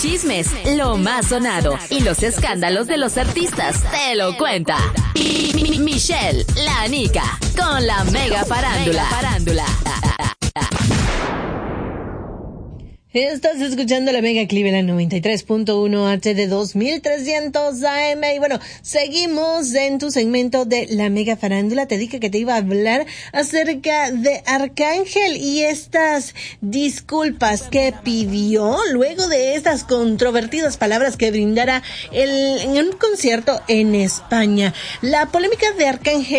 chismes, lo más sonado y los escándalos de los artistas te lo cuenta Michelle, la Nica, con la Mega Farándula. Estás escuchando la Mega Cleveland 93.1 HD 2300 AM. Y bueno, seguimos en tu segmento de la Mega Farándula. Te dije que te iba a hablar acerca de Arcángel y estas disculpas que pidió luego de estas controvertidas palabras que brindara en un concierto en España. La polémica de Arcángel